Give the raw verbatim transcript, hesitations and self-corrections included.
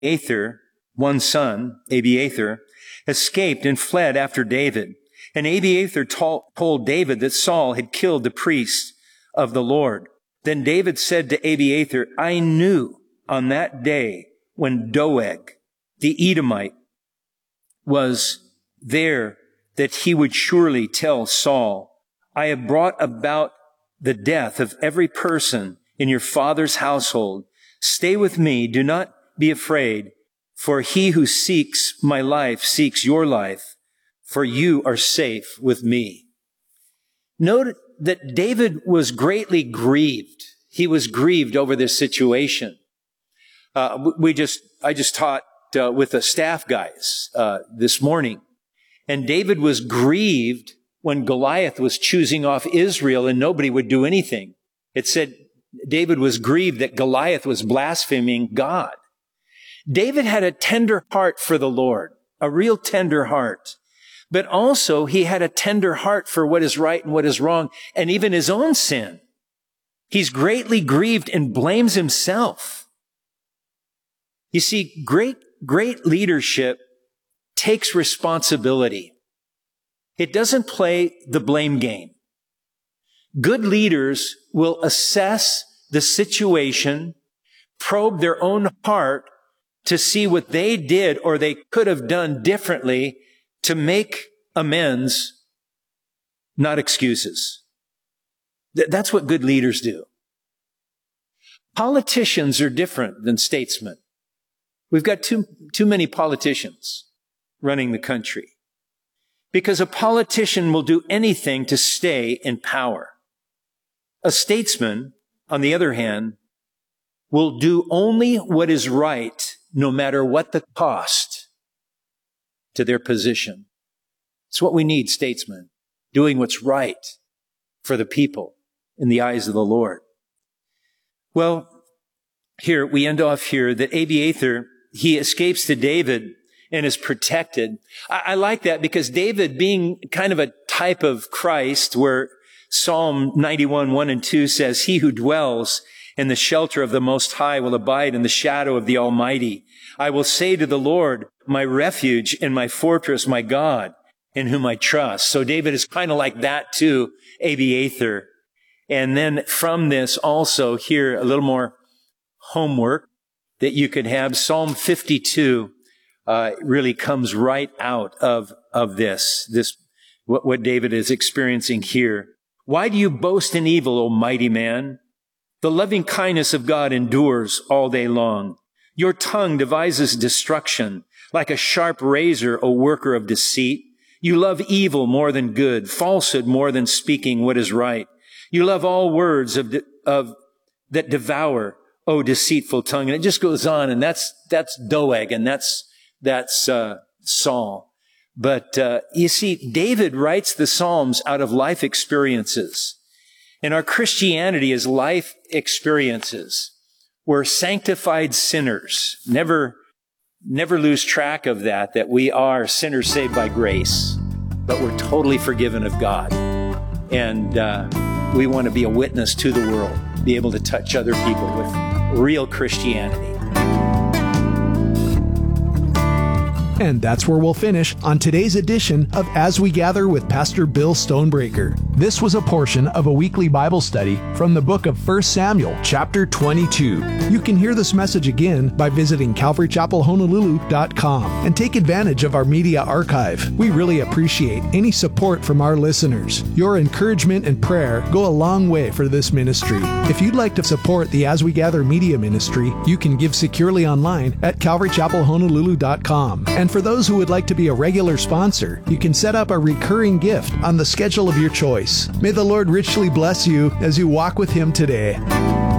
Abiathar, one son, Abiathar, escaped and fled after David. And Abiathar told David that Saul had killed the priest of the Lord. Then David said to Abiathar, I knew on that day when Doeg, the Edomite, was there that he would surely tell Saul, I have brought about the death of every person in your father's household. Stay with me. Do not be afraid, for he who seeks my life seeks your life, for you are safe with me. Note that David was greatly grieved. He was grieved over this situation. Uh, we just, I just taught uh, with the staff guys uh, this morning, and David was grieved when Goliath was choosing off Israel and nobody would do anything. It said David was grieved that Goliath was blaspheming God. David had a tender heart for the Lord, a real tender heart. But also he had a tender heart for what is right and what is wrong, and even his own sin. He's greatly grieved and blames himself. You see, great, great leadership takes responsibility. It doesn't play the blame game. Good leaders will assess the situation, probe their own heart to see what they did or they could have done differently to make amends, not excuses. Th- that's what good leaders do. Politicians are different than statesmen. We've got too, too many politicians running the country because a politician will do anything to stay in power. A statesman, on the other hand, will do only what is right, no matter what the cost to their position. It's what we need, statesmen, doing what's right for the people in the eyes of the Lord. Well, here, we end off here that Abiathar, he escapes to David and is protected. I, I like that because David, being kind of a type of Christ, where Psalm ninety-one, one and two says, he who dwells in the shelter of the Most High will abide in the shadow of the Almighty. I will say to the Lord, my refuge and my fortress, my God, in whom I trust. So David is kind of like that too, Abiathar. And then from this also here, a little more homework that you could have. Psalm fifty-two uh, really comes right out of, of this, this what, what David is experiencing here. Why do you boast in evil, O mighty man? The loving kindness of God endures all day long. Your tongue devises destruction, like a sharp razor, O worker of deceit. You love evil more than good, falsehood more than speaking what is right. You love all words of, of that devour, O deceitful tongue. And it just goes on, and that's that's Doeg, and that's that's uh, Saul. But uh, you see, David writes the Psalms out of life experiences. And our Christianity is life experiences. We're sanctified sinners. Never, never lose track of that, that we are sinners saved by grace, but we're totally forgiven of God. And uh, we want to be a witness to the world, be able to touch other people with real Christianity. And that's where we'll finish on today's edition of As We Gather with Pastor Bill Stonebreaker. This was a portion of a weekly Bible study from the book of First Samuel, chapter twenty-two. You can hear this message again by visiting calvary chapel honolulu dot com and take advantage of our media archive. We really appreciate any support from our listeners. Your encouragement and prayer go a long way for this ministry. If you'd like to support the As We Gather media ministry, you can give securely online at calvary chapel honolulu dot com. And for those who would like to be a regular sponsor, you can set up a recurring gift on the schedule of your choice. May the Lord richly bless you as you walk with Him today.